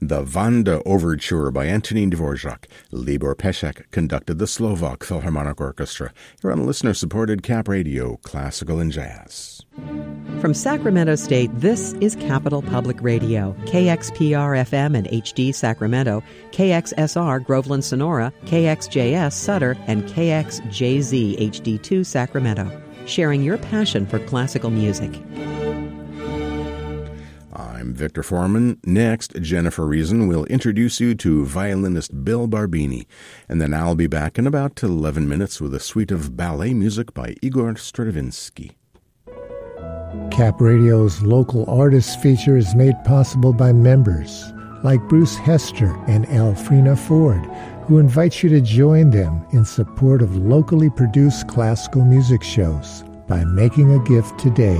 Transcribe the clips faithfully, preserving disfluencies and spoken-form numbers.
The Vanda Overture by Antonín Dvorak. Libor Pesek conducted the Slovak Philharmonic Orchestra. You're on listener-supported Cap Radio, Classical and Jazz. From Sacramento State, this is Capital Public Radio. K X P R F M and H D Sacramento, K X S R Groveland Sonora, K X J S Sutter, and K X J Z H D two Sacramento. Sharing your passion for classical music. I'm Victor Foreman. Next, Jennifer Reason will introduce you to violinist Bill Barbini. And then I'll be back in about eleven minutes with a suite of ballet music by Igor Stravinsky. Cap Radio's local artists feature is made possible by members like Bruce Hester and Alfrena Ford, who invite you to join them in support of locally produced classical music shows by making a gift today.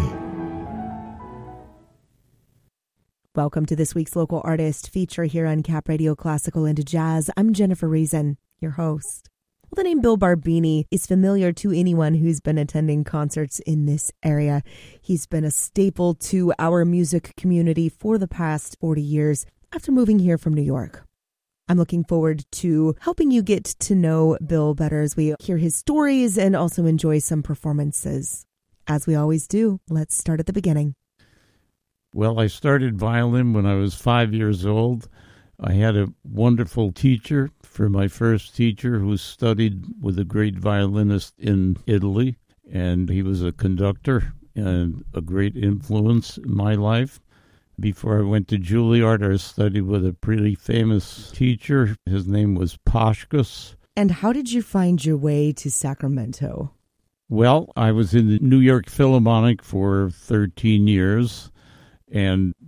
Welcome to this week's Local Artist feature here on Cap Radio Classical and Jazz. I'm Jennifer Reason, your host. Well, the name Bill Barbini is familiar to anyone who's been attending concerts in this area. He's been a staple to our music community for the past forty years after moving here from New York. I'm looking forward to helping you get to know Bill better as we hear his stories and also enjoy some performances. As we always do, let's start at the beginning. Well, I started violin when I was five years old. I had a wonderful teacher for my first teacher who studied with a great violinist in Italy, and he was a conductor and a great influence in my life. Before I went to Juilliard, I studied with a pretty famous teacher. His name was Pashkus. And how did you find your way to Sacramento? Well, I was in the New York Philharmonic for thirteen years. And